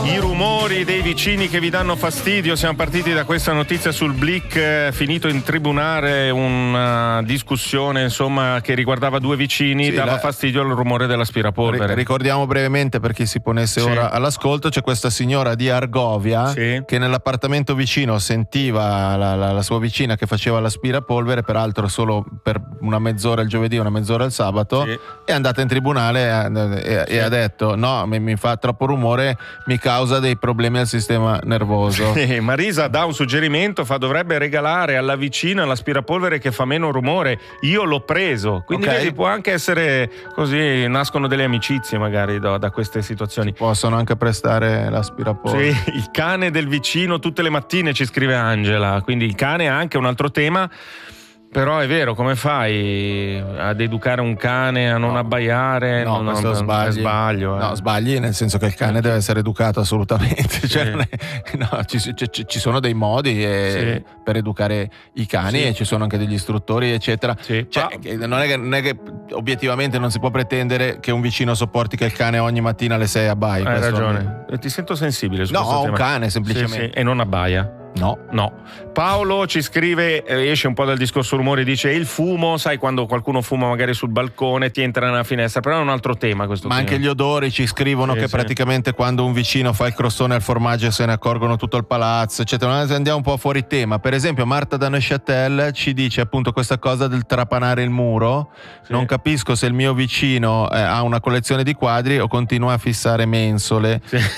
I rumori dei vicini che vi danno fastidio. Siamo partiti da questa notizia sul Blick, finito in tribunale una discussione insomma che riguardava due vicini, sì, dava fastidio il rumore dell'aspirapolvere. Ricordiamo brevemente per chi si ponesse ora all'ascolto, c'è questa signora di Argovia che nell'appartamento vicino sentiva la sua vicina che faceva l'aspirapolvere, peraltro solo per una mezz'ora il giovedì, una mezz'ora il sabato, è andata in tribunale e ha detto no, mi fa troppo rumore, mi causa dei problemi al sistema nervoso. Marisa dà un suggerimento, dovrebbe regalare alla vicina l'aspirapolvere che fa meno rumore. Io l'ho preso, quindi vedi, può anche essere così, nascono delle amicizie magari da queste situazioni. Si possono anche prestare l'aspirapolvere. Sì, il cane del vicino tutte le mattine, ci scrive Angela, quindi il cane è anche un altro tema. Però è vero, come fai ad educare un cane a non abbaiare? No, questo sbagli. Sbaglio. No, sbagli nel senso che il cane deve essere educato assolutamente. Ci sono dei modi per educare i cani e ci sono anche degli istruttori, eccetera. Non è che obiettivamente non si può pretendere che un vicino sopporti che il cane ogni mattina alle 6 abbai. Hai ragione. Ti sento sensibile su questo tema. No, un cane semplicemente. E non abbaia. No. Paolo ci scrive, esce un po' dal discorso rumore, dice il fumo, sai quando qualcuno fuma magari sul balcone ti entra nella finestra, però è un altro tema questo. Ma anche gli odori, ci scrivono che praticamente quando un vicino fa il crostone al formaggio se ne accorgono tutto il palazzo, eccetera. Andiamo un po' fuori tema. Per esempio Marta da Neuchâtel ci dice appunto questa cosa del trapanare il muro. Non capisco se il mio vicino ha una collezione di quadri o continua a fissare mensole.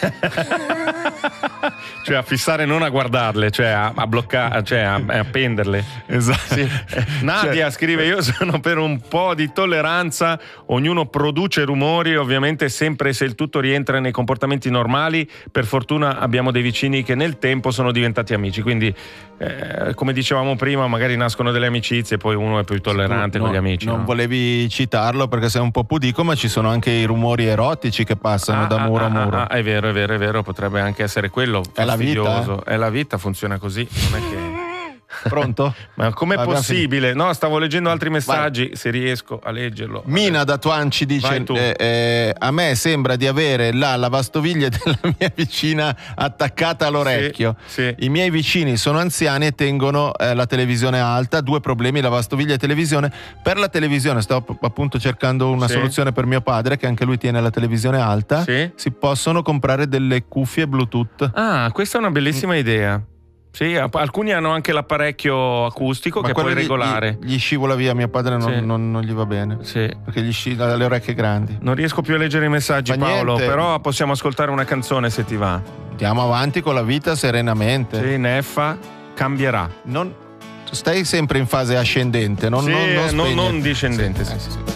Cioè a fissare, non a guardarle, cioè a bloccare, cioè a appenderle. Esatto. Nadia scrive: io sono per un po' di tolleranza, ognuno produce rumori, ovviamente sempre se il tutto rientra nei comportamenti normali. Per fortuna abbiamo dei vicini che nel tempo sono diventati amici, quindi come dicevamo prima, magari nascono delle amicizie e poi uno è più tollerante con gli amici. Non volevi citarlo perché sei un po' pudico, ma ci sono anche i rumori erotici che passano da muro a muro. È vero, potrebbe anche essere quello. È la vita. È la vita, funziona così, non è che... Pronto? Ma com'è possibile? No, stavo leggendo altri messaggi. Vai. Se riesco a leggerlo. Mina da Tuan ci dice: a me sembra di avere la lavastoviglie della mia vicina attaccata all'orecchio. I miei vicini sono anziani e tengono la televisione alta. Due problemi: lavastoviglie e televisione. Per la televisione sto appunto cercando una soluzione per mio padre, che anche lui tiene la televisione alta. Si possono comprare delle cuffie Bluetooth. Ah, questa è una bellissima idea. Sì, alcuni hanno anche l'apparecchio acustico che puoi regolare. Gli scivola via, mio padre non gli va bene. Perché gli ha le orecchie grandi. Non riesco più a leggere i messaggi, Paolo, però possiamo ascoltare una canzone se ti va. Andiamo avanti con la vita serenamente. Sì, Neffa cambierà. Stai sempre in fase ascendente, non discendente. Sì.